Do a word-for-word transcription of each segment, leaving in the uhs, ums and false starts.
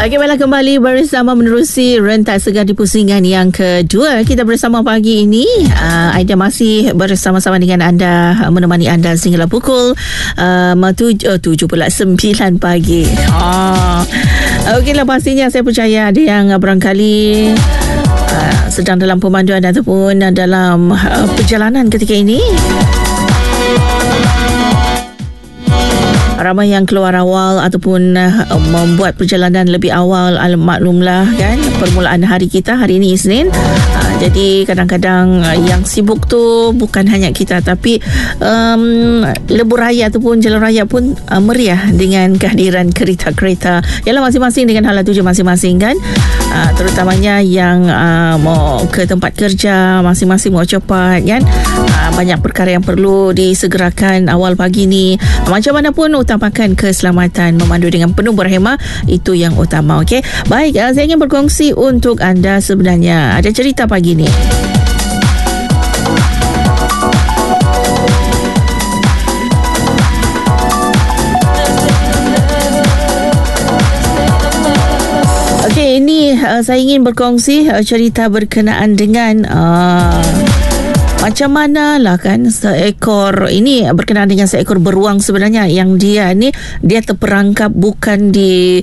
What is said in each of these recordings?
Okey, baiklah, kembali bersama menerusi rentak segar di pusingan yang kedua. Kita bersama pagi ini. Uh, Aida masih bersama-sama dengan anda, menemani anda sehingga pukul uh, tujuh, tujuh pula sembilan pagi. Oh. Okeylah, pastinya saya percaya ada yang barangkali uh, sedang dalam pemanduan ataupun dalam uh, perjalanan ketika ini. Ramai yang keluar awal ataupun uh, membuat perjalanan lebih awal. Maklumlah kan, permulaan hari kita hari ini Isnin. Uh, jadi kadang-kadang uh, yang sibuk tu bukan hanya kita, tapi um, lebuh raya ataupun jalan raya pun uh, meriah dengan kehadiran kereta-kereta. Ialah masing-masing dengan hala tuju masing-masing kan. Uh, terutamanya yang uh, mau ke tempat kerja, masing-masing mau cepat kan. Uh, banyak perkara yang perlu disegerakan awal pagi ni. Macam mana pun utamakan keselamatan, memandu dengan penuh berhemah, itu yang utama. Okey, baik, uh, saya ingin berkongsi untuk anda. Sebenarnya ada cerita pagi ni. Okey, ini uh, saya ingin berkongsi uh, cerita berkenaan dengan uh, macam mana lah kan seekor, ini berkenaan dengan seekor beruang sebenarnya yang dia ni dia terperangkap bukan di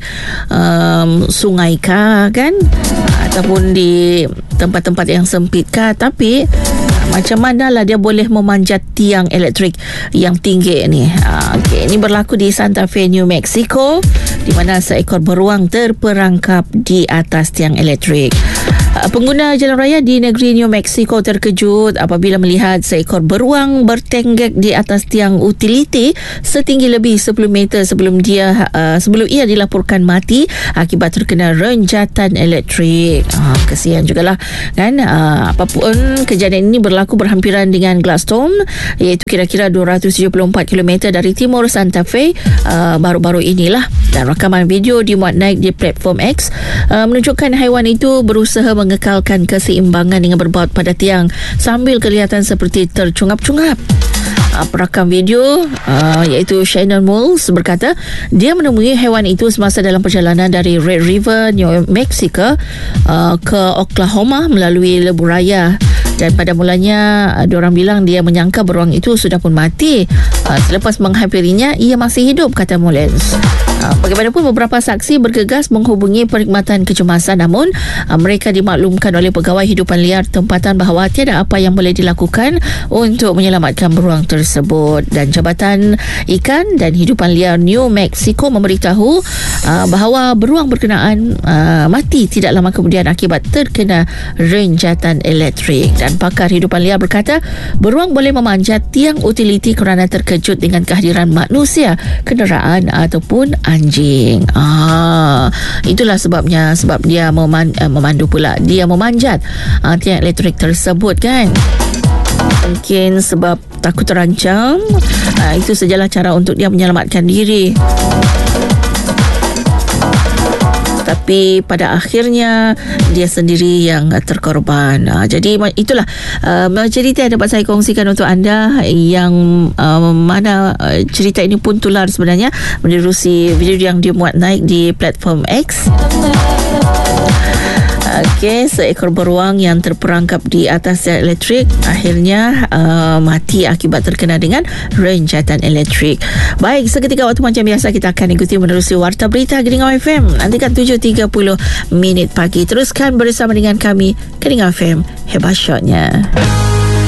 um, sungai kah kan, ataupun di tempat-tempat yang sempit kah, tapi macam mana lah dia boleh memanjat tiang elektrik yang tinggi ni. Ha, okay. Ini berlaku di Santa Fe, New Mexico, di mana seekor beruang terperangkap di atas tiang elektrik. Pengguna jalan raya di negeri New Mexico terkejut apabila melihat seekor beruang bertenggek di atas tiang utiliti setinggi lebih sepuluh meter sebelum dia uh, sebelum ia dilaporkan mati akibat terkena renjatan elektrik. Uh, kesian jugalah kan. Uh, apapun, kejadian ini berlaku berhampiran dengan Gladstone, iaitu kira-kira dua ratus tujuh puluh empat kilometer dari timur Santa Fe uh, baru-baru inilah. Dan rakaman video dimuat naik di platform X uh, menunjukkan haiwan itu berusaha mengekalkan keseimbangan dengan berbaut pada tiang sambil kelihatan seperti tercungap-cungap. Uh, perakam video uh, iaitu Shannon Moles berkata dia menemui haiwan itu semasa dalam perjalanan dari Red River, New Mexico uh, ke Oklahoma melalui lebuh raya. Dan pada mulanya uh, diorang bilang dia menyangka beruang itu sudah pun mati. Uh, selepas menghampirinya, ia masih hidup, kata Mullins. Uh, bagaimanapun, beberapa saksi bergegas menghubungi perkhidmatan kecemasan, namun uh, mereka dimaklumkan oleh pegawai hidupan liar tempatan bahawa tiada apa yang boleh dilakukan untuk menyelamatkan beruang tersebut. Dan Jabatan Ikan dan Hidupan Liar New Mexico memberitahu uh, bahawa beruang berkenaan uh, mati tidak lama kemudian akibat terkena renjatan elektrik. Dan pakar hidupan liar berkata beruang boleh memanjat tiang utiliti kerana terkejut dengan kehadiran manusia, kenderaan ataupun anjing. Ah, itulah sebabnya, sebab dia meman, uh, memandu pula, dia memanjat uh, tiang elektrik tersebut kan. Mungkin sebab takut terancam. uh, Itu sajalah cara untuk dia menyelamatkan diri. Tapi pada akhirnya dia sendiri yang terkorban. Uh, jadi itulah uh, cerita yang dapat saya kongsikan untuk anda, yang uh, mana uh, cerita ini pun tular sebenarnya menerusi video yang dimuat naik di platform X. Okey, seekor beruang yang terperangkap di atas tiang elektrik akhirnya uh, mati akibat terkena dengan renjatan elektrik. Baik, seketika waktu macam biasa kita akan ikuti menerusi Warta Berita Geningau F M. Nantikan tujuh tiga puluh minit pagi. Teruskan bersama dengan kami, Geningau F M, hebat shotnya.